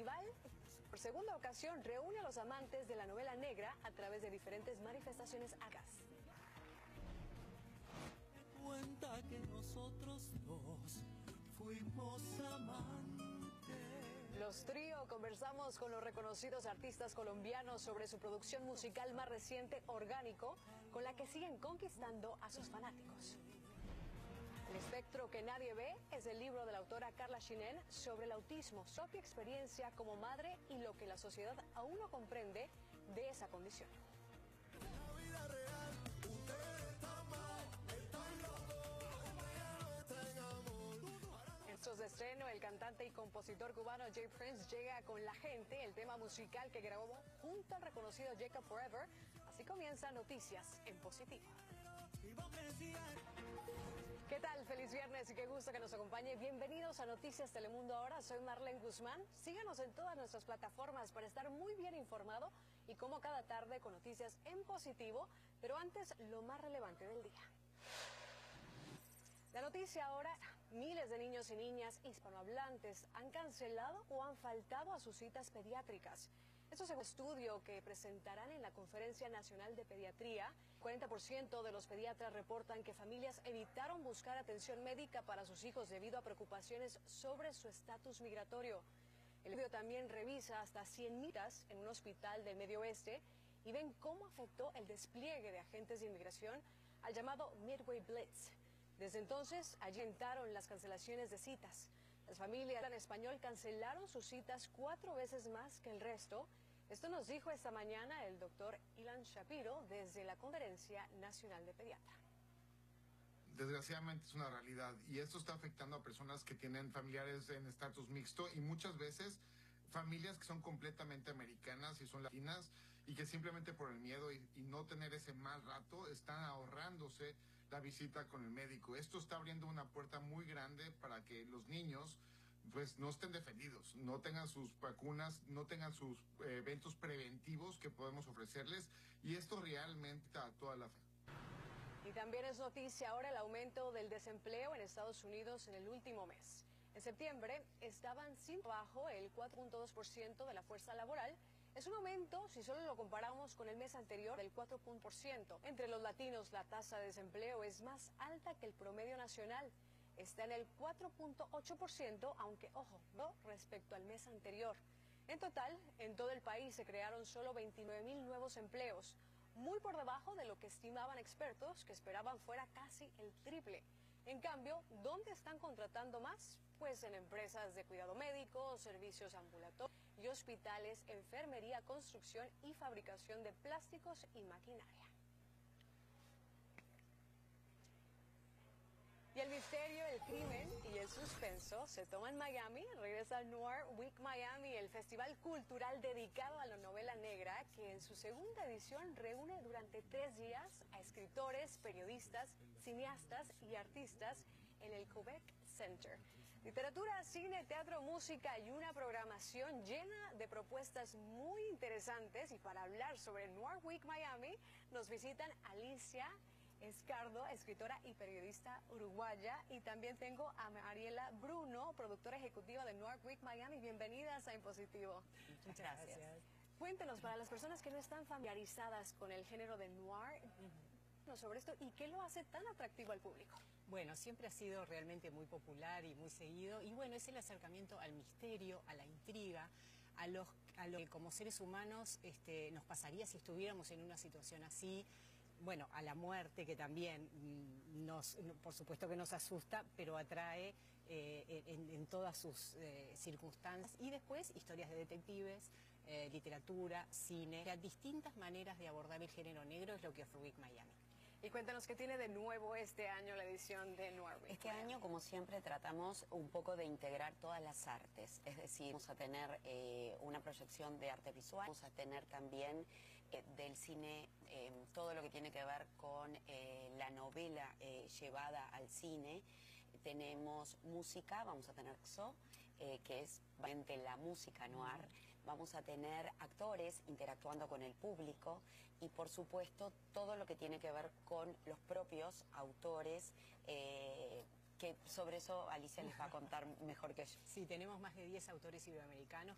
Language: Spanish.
festival, por segunda ocasión, reúne a los amantes de la novela negra a través de diferentes manifestaciones acá. Cuenta que nosotros dos fuimos amantes. Los Trío conversamos con los reconocidos artistas colombianos sobre su producción musical más reciente, Orgánico, con la que siguen conquistando a sus fanáticos. El espectro que nadie ve es el libro de la autora Carla Chinén sobre el autismo, su propia experiencia como madre y lo que la sociedad aún no comprende de esa condición. La vida real, usted está mal, están locos, está en amor. En estos de estreno, el cantante y compositor cubano J. Prince llega con La Gente, el tema musical que grabó junto al reconocido Jacob Forever. Así comienzan Noticias en Positivo. ¿Qué tal? Feliz viernes y qué gusto que nos acompañe. Bienvenidos a Noticias Telemundo Ahora. Soy Marlene Guzmán. Síganos en todas nuestras plataformas para estar muy bien informado y como cada tarde con noticias en positivo. Pero antes, lo más relevante del día. La noticia ahora, miles de niños y niñas hispanohablantes han cancelado o han faltado a sus citas pediátricas. Esto es un estudio que presentarán en la Conferencia Nacional de Pediatría. 40% de los pediatras reportan que familias evitaron buscar atención médica para sus hijos debido a preocupaciones sobre su estatus migratorio. El estudio también revisa hasta 100 citas en un hospital del Medio Oeste y ven cómo afectó el despliegue de agentes de inmigración al llamado Midway Blitz. Desde entonces, allí aumentaron las cancelaciones de citas. Las familias en español cancelaron sus citas 4 veces más que el resto. Esto nos dijo esta mañana el doctor Ilan Shapiro desde la Conferencia Nacional de Pediatría. Desgraciadamente es una realidad y esto está afectando a personas que tienen familiares en estatus mixto y muchas veces familias que son completamente americanas y son latinas y que simplemente por el miedo y no tener ese mal rato están ahorrándose la visita con el médico. Esto está abriendo una puerta muy grande para que los niños pues no estén defendidos, no tengan sus vacunas, no tengan sus eventos preventivos que podemos ofrecerles y esto realmente a toda la fe. Y también es noticia ahora el aumento del desempleo en Estados Unidos en el último mes. En septiembre estaban sin trabajo el 4.2% de la fuerza laboral. Es un aumento, si solo lo comparamos con el mes anterior, del 4%. Entre los latinos, la tasa de desempleo es más alta que el promedio nacional. Está en el 4.8%, aunque, ojo, no respecto al mes anterior. En total, en todo el país se crearon solo 29,000 nuevos empleos, muy por debajo de lo que estimaban expertos, que esperaban fuera casi el triple. En cambio, ¿dónde están contratando más? Pues en empresas de cuidado médico, servicios ambulatorios y hospitales, enfermería, construcción y fabricación de plásticos y maquinaria. Y el misterio, el crimen y el suspenso se toma en Miami. Regresa al Noir Week Miami, el festival cultural dedicado a la novela negra, que en su segunda edición reúne durante 3 días a escritores, periodistas, cineastas y artistas en el Quebec Center. Literatura, cine, teatro, música y una programación llena de propuestas muy interesantes. Y para hablar sobre el Noir Week Miami, nos visitan Alicia Escardo, escritora y periodista uruguaya, y también tengo a Mariela Bruno, productora ejecutiva de Noir Week Miami. Bienvenidas a Impositivo. Muchas gracias. Cuéntenos, para las personas que no están familiarizadas con el género de noir, sobre esto y qué lo hace tan atractivo al público. Bueno, siempre ha sido realmente muy popular y muy seguido, y bueno, es el acercamiento al misterio, a la intriga, a lo que como seres humanos nos pasaría si estuviéramos en una situación así. Bueno, a la muerte, que también por supuesto que nos asusta, pero atrae en todas sus circunstancias. Y después historias de detectives, literatura, cine. O sea, distintas maneras de abordar el género negro es lo que ofrece Week Miami. Y cuéntanos qué tiene de nuevo este año la edición de Noir Week. Este año, como siempre, tratamos un poco de integrar todas las artes. Es decir, vamos a tener una proyección de arte visual, vamos a tener también del cine todo lo que tiene que ver con la novela llevada al cine. Tenemos música, vamos a tener que es la música noir. Vamos a tener actores interactuando con el público y, por supuesto, todo lo que tiene que ver con los propios autores, que sobre eso Alicia les va a contar mejor que yo. Sí, tenemos más de 10 autores iberoamericanos